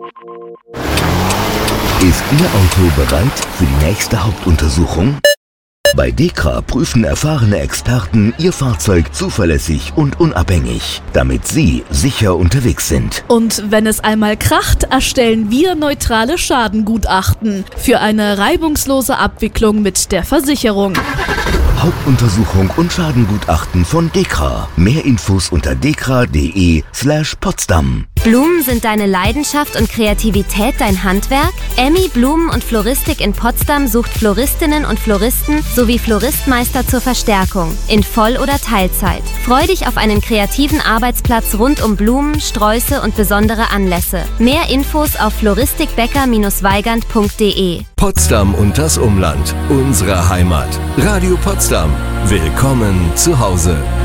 Ist Ihr Auto bereit für die nächste Hauptuntersuchung? Bei DEKRA prüfen erfahrene Experten Ihr Fahrzeug zuverlässig und unabhängig, damit Sie sicher unterwegs sind. Und wenn es einmal kracht, erstellen wir neutrale Schadengutachten für eine reibungslose Abwicklung mit der Versicherung. Hauptuntersuchung und Schadengutachten von DEKRA. Mehr Infos unter dekra.de/Potsdam. Blumen sind deine Leidenschaft und Kreativität dein Handwerk? Emmy Blumen und Floristik in Potsdam sucht Floristinnen und Floristen sowie Floristmeister zur Verstärkung in Voll- oder Teilzeit. Freu dich auf einen kreativen Arbeitsplatz rund um Blumen, Sträuße und besondere Anlässe. Mehr Infos auf floristikbecker-weigand.de. Potsdam und das Umland, unsere Heimat. Radio Potsdam. Willkommen zu Hause.